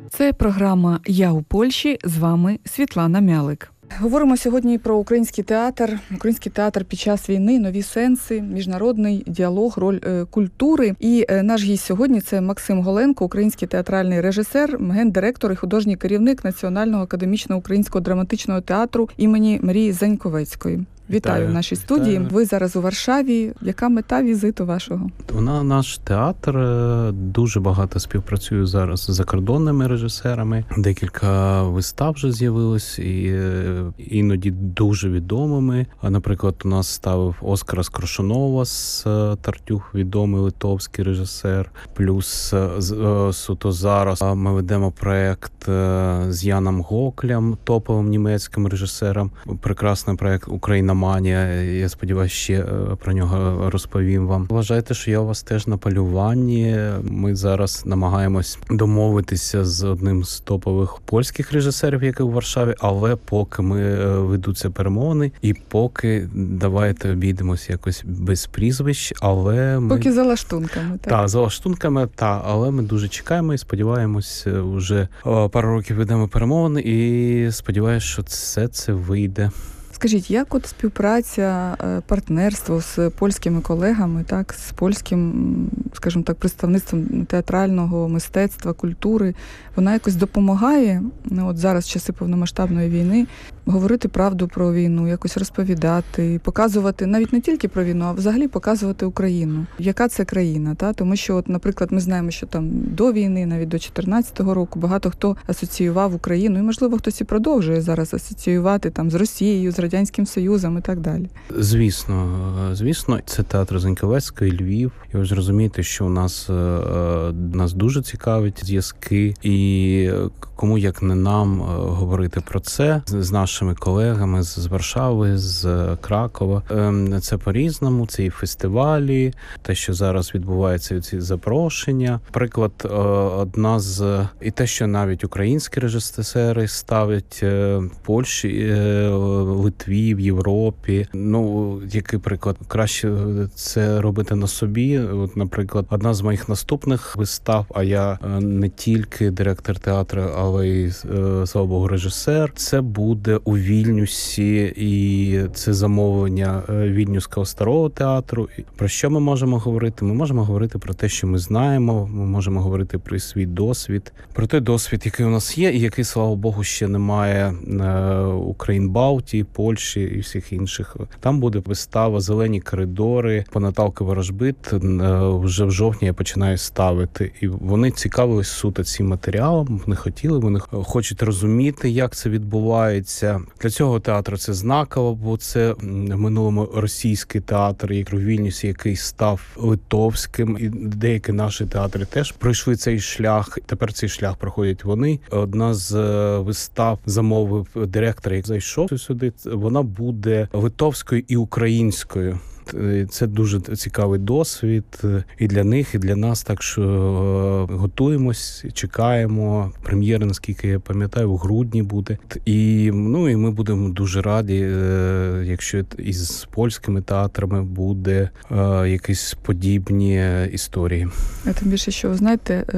Це програма «Я у Польщі», з вами Світлана Мялик. Говоримо сьогодні про український театр. Український театр під час війни, нові сенси, міжнародний діалог, роль культури. І наш гість сьогодні – це Максим Голенко, український театральний режисер, гендиректор і художній керівник Національного академічного українського драматичного театру імені Марії Заньковецької. Вітаю в нашій студії. Ви зараз у Варшаві. Яка мета візиту вашого? Наш театр дуже багато співпрацює зараз з закордонними режисерами. Декілька вистав вже з'явилось, і іноді дуже відомими. Наприклад, у нас ставив Оскарас Коршуновас, Тартюх, відомий литовський режисер. Плюс суто зараз ми ведемо проєкт з Яном Гоклем, топовим німецьким режисером. Прекрасний проєкт «Україна Манія». Я сподіваюся, ще про нього розповім вам. Вважайте, що я у вас теж на полюванні. Ми зараз намагаємось домовитися з одним з топових польських режисерів, який у Варшаві, але поки ведуться перемовини, і поки давайте обійдемося якось без прізвищ, але ми... Поки за лаштунками, так? Так, за лаштунками, так, але ми дуже чекаємо і сподіваємось, вже пару років ведемо перемовини, і сподіваюся, що все це вийде. Скажіть, як от співпраця, партнерство з польськими колегами, так, з польським, скажімо так, представництвом театрального мистецтва, культури, вона якось допомагає, от зараз, в часи повномасштабної війни, говорити правду про війну, якось розповідати, показувати навіть не тільки про війну, а взагалі показувати Україну. Яка це країна, та? Тому що, от, наприклад, ми знаємо, що там до війни, навіть до 2014 року, багато хто асоціював Україну, і, можливо, хтось і продовжує зараз асоціювати там з Росією, з Радянським Союзом і так далі. Звісно, це театр Заньковецької, Львів. І ви ж розумієте, що у нас дуже цікавить зв'язки, і кому як не нам говорити про це з нашими колегами з Варшави, з Кракова. Це по-різному, це і фестивалі, те, що зараз відбувається, ці запрошення. Приклад, і те, що навіть українські режисери ставлять в Польщі, Литві, в Європі. Який приклад? Краще це робити на собі. От, наприклад, одна з моїх наступних вистав, а я не тільки директор театру, але й, слава Богу, режисер. Це буде у Вільнюсі, і це замовлення Вільнюського старого театру. Про що ми можемо говорити? Ми можемо говорити про те, що ми знаємо, ми можемо говорити про свій досвід, про той досвід, який у нас є, і який, слава Богу, ще немає Україн Балтії, Польщі і всіх інших. Там буде вистава «Зелені коридори» по Наталки Ворожбит. Вже в жовтні я починаю ставити. І вони цікавились суто цим матеріалом, вони хочуть розуміти, як це відбувається. Для цього театру це знаково, бо це в минулому російський театр, як у Вільнюсі, який став литовським. І деякі наші театри теж пройшли цей шлях. Тепер цей шлях проходять вони. Одна з вистав замовив директор, як зайшов сюди, вона буде литовською і українською. Це дуже цікавий досвід і для них, і для нас. Так що готуємось, чекаємо. Прем'єра, наскільки я пам'ятаю, в грудні буде. І ми будемо дуже раді, якщо із польськими театрами буде якісь подібні історії. Тим більше, що ви знаєте,